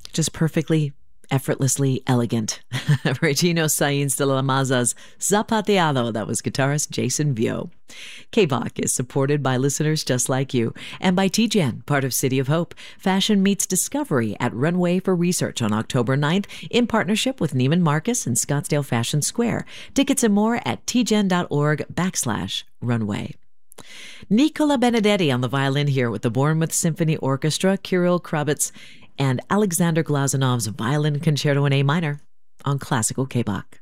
just perfectly, effortlessly elegant. Regino Sainz de la Maza's Zapateado. That was guitarist Jason Vio. K-Bach is supported by listeners just like you and by TGen, part of City of Hope. Fashion meets discovery at Runway for Research on October 9th in partnership with Neiman Marcus and Scottsdale Fashion Square. Tickets and more at tgen.org/runway. Nicola Benedetti on the violin here with the Bournemouth Symphony Orchestra, Kirill Krabitz, and Alexander Glazunov's Violin Concerto in A minor on Classical K-Bach.